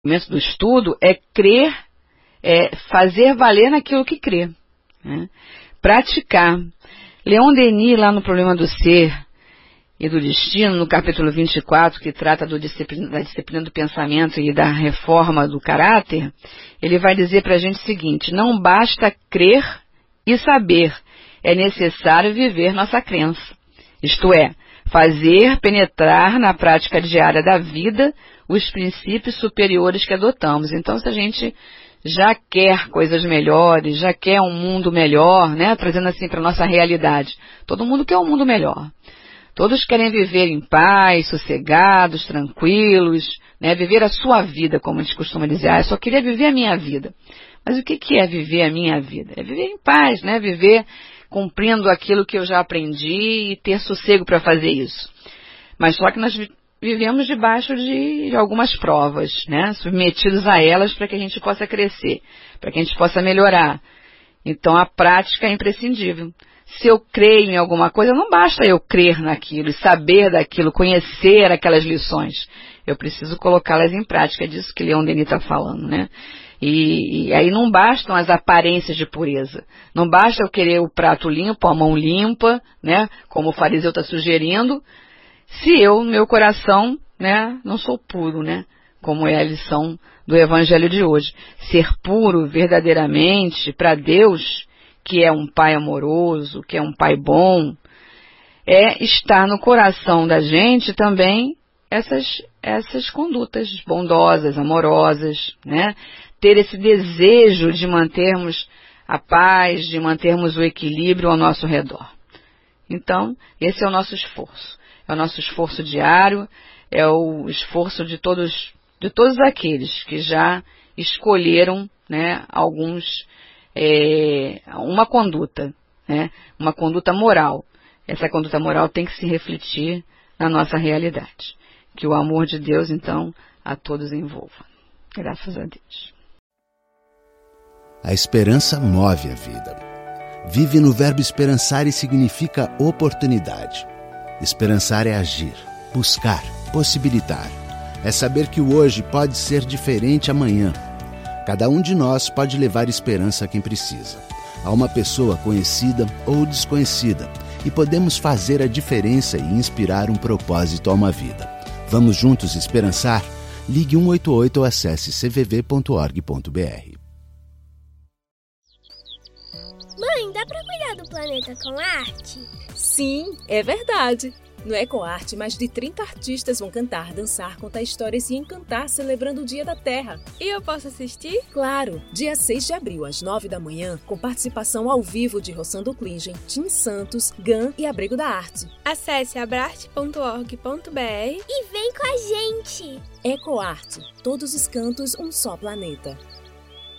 momento do estudo é crer, é fazer valer naquilo que crê, né? Praticar. Leon Denis, lá no Problema do Ser e do Destino, no capítulo 24, que trata da disciplina do pensamento e da reforma do caráter, ele vai dizer para a gente o seguinte: não basta crer e saber, é necessário viver nossa crença. Isto é, fazer penetrar na prática diária da vida os princípios superiores que adotamos. Então, se a gente já quer coisas melhores, já quer um mundo melhor, né, trazendo assim para a nossa realidade, todo mundo quer um mundo melhor. Todos querem viver em paz, sossegados, tranquilos, né, viver a sua vida, como a gente costuma dizer. Eu só queria viver a minha vida. Mas o que é viver a minha vida? É viver em paz, né, viver cumprindo aquilo que eu já aprendi e ter sossego para fazer isso. Mas só que nós vivemos debaixo de algumas provas, né, submetidos a elas para que a gente possa crescer, para que a gente possa melhorar. Então a prática é imprescindível. Se eu creio em alguma coisa, não basta eu crer naquilo e saber daquilo, conhecer aquelas lições. Eu preciso colocá-las em prática, é disso que Leon Denis está falando, né? E aí não bastam as aparências de pureza. Não basta eu querer o prato limpo, a mão limpa, né? Como o fariseu está sugerindo, se eu, no meu coração, né, não sou puro, né? Como é a lição do Evangelho de hoje. Ser puro verdadeiramente para Deus, que é um Pai amoroso, que é um Pai bom, é estar no coração da gente também essas condutas bondosas, amorosas, né? Ter esse desejo de mantermos a paz, de mantermos o equilíbrio ao nosso redor. Então, esse é o nosso esforço. É o nosso esforço diário, é o esforço de todos aqueles que já escolheram, né, uma conduta, né, uma conduta moral. Essa conduta moral tem que se refletir na nossa realidade. Que o amor de Deus, então, a todos envolva. Graças a Deus. A esperança move a vida. Vive no verbo esperançar e significa oportunidade. Esperançar é agir, buscar, possibilitar. É saber que o hoje pode ser diferente amanhã. Cada um de nós pode levar esperança a quem precisa, a uma pessoa conhecida ou desconhecida, e podemos fazer a diferença e inspirar um propósito a uma vida. Vamos juntos esperançar? Ligue 188 ou acesse cvv.org.br. Mãe, dá pra cuidar do planeta com arte? Sim, é verdade. No EcoArte, mais de 30 artistas vão cantar, dançar, contar histórias e encantar celebrando o Dia da Terra. E eu posso assistir? Claro! Dia 6 de abril, às 9 da manhã, com participação ao vivo de Rossando Klingen, Tim Santos, GAN e Abrigo da Arte. Acesse abrarte.org.br e vem com a gente! EcoArte. Todos os cantos, um só planeta.